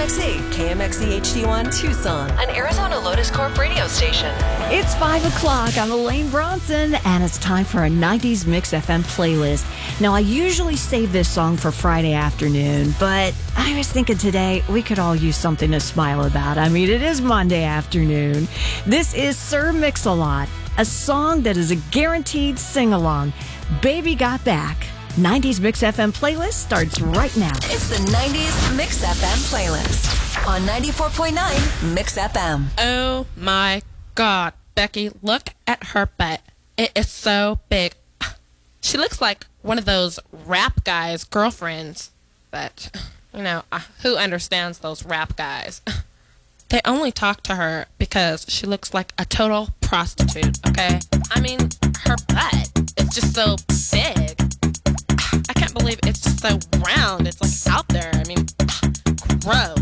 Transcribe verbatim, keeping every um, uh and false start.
X C, K M X C H D one, Tucson, an Arizona Lotus Corp radio station. It's five o'clock. I'm Elaine Bronson, and it's time for a nineties Mix F M playlist. Now, I usually save this song for Friday afternoon, but I was thinking today we could all use something to smile about. I mean, it is Monday afternoon. This is Sir Mix-a-Lot, a song that is a guaranteed sing-along. Baby Got Back. nineties Mix F M playlist starts right now. It's the nineties Mix F M playlist on ninety-four point nine Mix F M. Oh my God, Becky, look at her butt. It is so big. She looks like one of those rap guys' girlfriends. But, you know, uh, who understands those rap guys? They only talk to her because she looks like a total prostitute, okay? I mean, her butt is just so big. I can't believe it's just so round. It's like out there. I mean, gross.